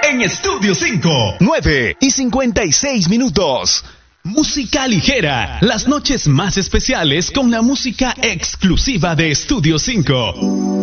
en Estudio 5. 9:56. Música ligera, las noches más especiales con la música exclusiva de Estudio 5.